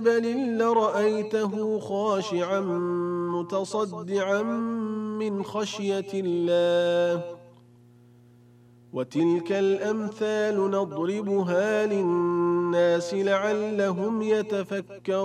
جبل لرأيته خاشعا متصدعا من خشية الله وتلك الأمثال نضربها للناس لعلهم يتفكرون